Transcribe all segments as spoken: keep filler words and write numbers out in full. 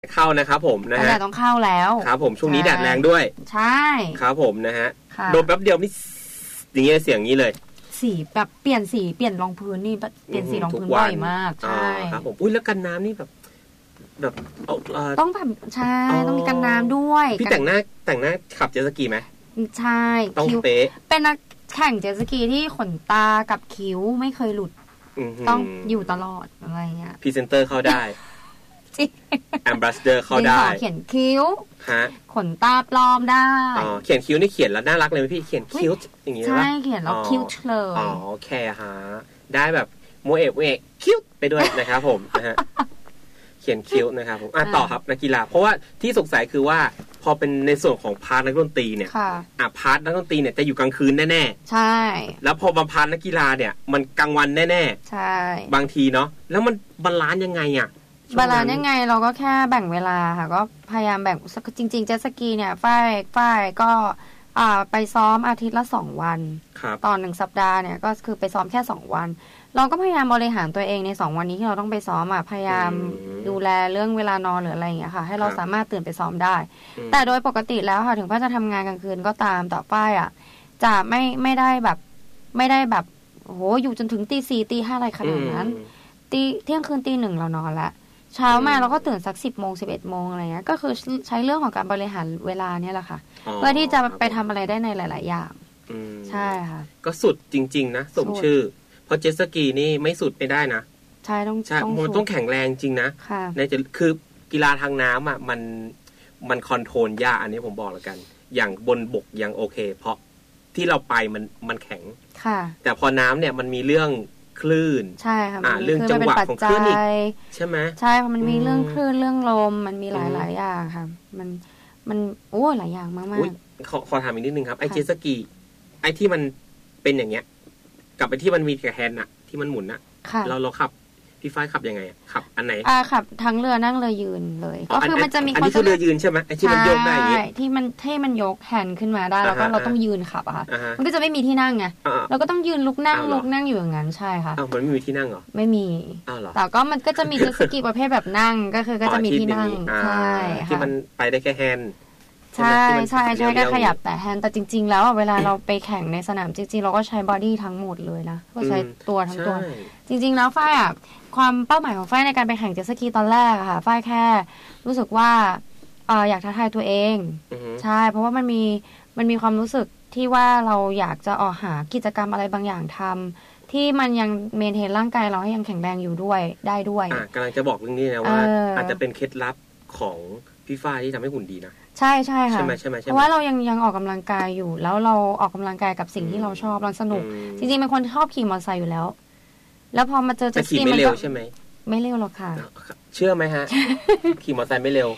เข้านะครับผมนะฮะแดดต้องเข้าแล้วครับผมช่วงนี้แดดแรงด้วยใช่ครับผมนะฮะโดนแป๊บเดียวนี่อย่างเงี้ยเสียงนี้เลยสีแบบเปลี่ยนสีเปลี่ยนรองพื้นนี่เปลี่ยนสีรองพื้นบ่อยมากใช่ครับผมอุ้ยแล้วกันน้ำนี่แบบแบบต้องแบบใช่ต้องมีกันน้ำด้วยพี่แต่งหน้าแต่งหน้าขับเจ็ตสกีไหมใช่ต้องเป๊ะเป็นนักแข่งเจ็ตสกีที่ขนตากับคิ้วไม่เคยหลุดต้องอยู่ตลอดอะไรเงี้ยพรีเซนเตอร์เข้าได้แอมบาสเดอร์เข้าได้เขียนคิ้วฮะขนตาปลอมได้อ๋อเขียนคิ้วนี่เขียนแล้วน่ารักเลยไหมพี่เขียนคิ้วอย่างงี้ใช่เขียนแล้วคิ้วเลยอ๋อโอเคฮะได้แบบโมเอะเอะคิ้วไปด้วยนะครับผมนะฮะเขียนคิ้วนะครับผมอ่ะต่อครับนักกีฬาเพราะว่าที่สงสัยคือว่าพอเป็นในส่วนของพาร์ทนักดนตรีเนี่ยอ่ะพาร์ทนักดนตรีเนี่ยจะอยู่กลางคืนแน่ๆใช่แล้วพอมาพาร์ทนักกีฬาเนี่ยมันกลางวันแน่ๆใช่บางทีเนาะแล้วมันบาลานซ์ยังไงอ่ะบาลานซ์ยังไงเราก็แค่แบ่งเวลาค่ะก็พยายามแบ่งจริงๆเจ็ตสกีเนี่ยฝ้ายฝ้ายก็อ่าไปซ้อมอาทิตย์ละสองวันตอนหนึ่งสัปดาห์เนี่ยก็คือไปซ้อมแค่สองวันเราก็พยายามบริหารตัวเองในสองวันนี้ที่เราต้องไปซ้อมอ่ะพยายามดูแลเรื่องเวลานอนหรืออะไรอย่างเงี้ยค่ะให้เราสามารถตื่นไปซ้อมได้แต่โดยปกติแล้วค่ะถึงฝ้ายจะทำงานกลางคืนก็ตามแต่ฝ้ายอ่ะจะไม่ไม่ได้แบบไม่ได้แบบโอ้โหอยู่จนถึงตีสี่ตีห้าอะไรขนาดนั้นตีเที่ยงคืนตีหนึ่งเรานอนละเช้ามาเราก็ตื่นสักสิบโมงสิบเอ็ดโมงอะไรเงี้ยก็คือใช้เรื่องของการบริหารเวลาเนี่ยแหละค่ะเพื่อที่จะไปทำอะไรได้ในหลายๆอย่างใช่ค่ะก็สุดจริงๆนะสมชื่อเพราะเจ็ตสกีนี่ไม่สุดไม่ได้นะใช่ต้องใช่มันต้องแข็งแรงจริงนะในจะคือกีฬาทางน้ำอ่ะมันมันคอนโทรลยากอันนี้ผมบอกแล้วกันอย่างบนบกยังโอเคเพราะที่เราไปมันมันแข็งแต่พอน้ำเนี่ยมันมีเรื่องคลื่นใช่ค่ะอ่าเรื่องจังหวะของคลื่นอีกใช่ไหมใช่มันมีเรื่องคลื่นเรื่องลมมันมีหลายๆอย่างค่ะมันมันโอ้หลายอย่างมากๆขอขอถามอีกนิดนึงครับไอ้เจ็ตสกีไอ้ที่มันเป็นอย่างเงี้ยกับไอ้ที่มันมีแฮนด์อะที่มันหมุนอะเราเราขับพี่ฝ้ายขับยังไงขับอันไหนอ่าขับทั้งเรือนั่งเรือยืนเลยก็คือมันจะมีอันนี้คือเรือยืนใช่ไหมไอ้ที่มันโยกได้อย่างงี้ที่มันให้มันยกแฮนด์ขึ้นมาได้แล้วก็เราต้องยืนขับอะค่ะมันก็จะไม่มีที่นั่งไงเราก็ต้องยืนลุกนั่งลุกนั่งอยู่อย่างนั้นใช่ค่ะอ้าวมันไม่มีที่นั่งเหรอไม่มีแต่ก็มันก็จะมีเจ็ตสกีประเภทแบบนั่งก็คือก็จะมีที่นั่งใช่ค่ะที่มันไปได้แค่แฮนด์ใช่ใช่ใช่ก็ขยับแต่แฮนด์แต่จริงๆแล้วเวลาเราไปแข่งในสนามจริงๆเราก็ใช้บอดี้ทั้งหมดเลยนะก็ใช้ตัวทั้งตัวจริงๆแล้วฝ้ายอ่ะความเป้าหมายของฝ้ายในการไปแข่งเจ็ตสกีตอนแรกอะค่ะฝ้ายแค่รู้สึกว่าเอออยากท้าทายตัวเองใช่เพราะว่ามันมีมันมีความรู้สึกที่ว่าเราอยากจะออกหากิจกรรมอะไรบางอย่างทำที่มันยังเมนเทนร่างกายเราให้ยังแข็งแรงอยู่ด้วยได้ด้วยอ่ะกำลังจะบอกเรื่องนี้นะว่าอาจจะเป็นเคล็ดลับของพี่ฝ้ายที่ทำให้หุ่นดีนะใช่ใช่ค่ะใช่ไหมใช่ไหมเพราะว่าเรายังยังออกกำลังกายอยู่แล้วเราออกกำลังกายกับสิ่งที่เราชอบเราสนุกจริงๆเป็นคนชอบขี่มอเตอร์ไซค์อยู่แล้วแล้วพอมาเจอเจ็ตสกีมันก็ใช่ไหมไม่เร็วหรอกค่ะเชื่อไหมฮะขี่มอเตอร์ไซค์ไม่เร็ว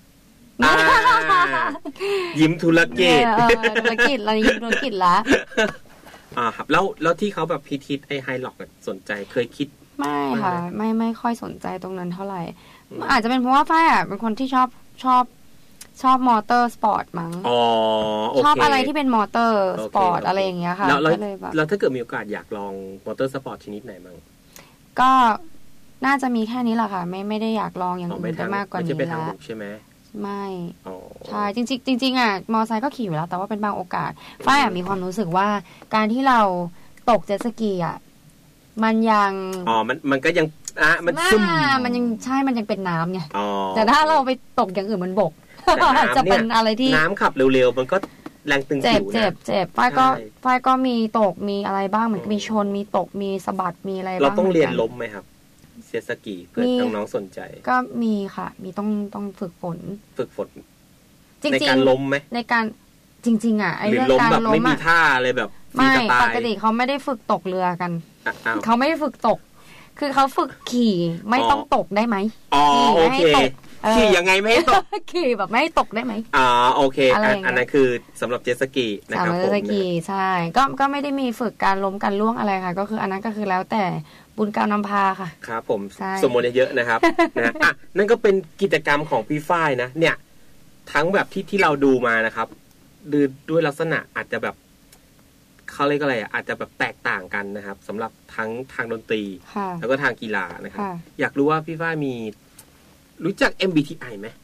ยิ้มธุรกิจธุรกิจเรายิ้มธุรกิจละอ่าครับแล้วแล้วที่เขาแบบพิทิศไอ้ไฮล็อกสนใจเคยคิดไม่ค่ะไม่ไม่ค่อยสนใจตรงนั้นเท่าไหร่อาจจะเป็นเพราะว่าฝ้ายอ่ะเป็นคนที่ชอบชอบชอบมอเตอร์สปอร์ตมั้งอ๋อชอบอะไรที่เป็นมอเตอร์สปอร์ตอะไรอย่างเงี้ยค่ะแล้วแล้วถ้าเกิดมีโอกาสอยากลองมอเตอร์สปอร์ตชนิดไหนมั้งก็น่าจะมีแค่นี้แหละค่ะไม่ไม่ได้อยากลองอย่างอื่นไปมากกว่านี้แล้วใช่ไหมไม่ใช่จริงๆจริงๆอ่ะมอไซค์ก็ขี่อยู่แล้วแต่ว่าเป็นบางโอกาสฝ้ายมีความรู้สึกว่าการที่เราตกเจ็ตสกีอ่ะมันยังอ๋อมันมันก็ยังอ่ะมันซึมมันยังใช่มันยังเป็นน้ำไงแต่ถ้าเราไปตกอย่างอื่นมันบกจะเป็นอะไรที่น้ำขับเร็วๆมันก็แรงตึงผิวนะเจ็บเจ็บฝ้ายก็ฝ้ายก็มีตกมีอะไรบ้างเหมือนมีชนมีตกมีสะบัดมีอะไรบ้างเราต้องเรียนล้มไหมครับเจ็ตสกีเพื่อน้องๆสนใจก็มีค่ะมีต้องต้องฝึกฝนฝึกฝนในการล้มไหมในการจริงๆอ่ะไอ้เรื่องการล้มไม่มีท่าอะไรแบบไม่ปกติเขาไม่ได้ฝึกตกเรือกันเขาไม่ได้ฝึกตกคือเขาฝึกขี่ไม่ต้องตกได้ไหมอ๋อโอเคขี่ยังไงไม่ให้ตกขี่แบบไม่ให้ตกได้ไหมอ๋อโอเคอันนั้นคือสำหรับเจ็ตสกีนะครับผมเจ็ตสกีใช่ก็ก็ไม่ได้มีฝึกการล้มการล่วงอะไรค่ะก็คืออันนั้นก็คือแล้วแต่บุญกรรมนำพาค่ะครับผมสมมติเยอะนะครับนะอ่ะนั่นก็เป็นกิจกรรมของพี่ฝ้ายนะเนี่ยทั้งแบบที่ที่เราดูมานะครับดูด้วยลักษณะอาจจะแบบเขาเรียกอะไรอ่ะอาจจะแบบแตกต่างกันนะครับสำหรับทั้งทางดนตรีแล้วก็ทางกีฬานะครับอยากรู้ว่าพี่ฝ้ายมีรู้จัก เอ็ม บี ที ไอ ไหม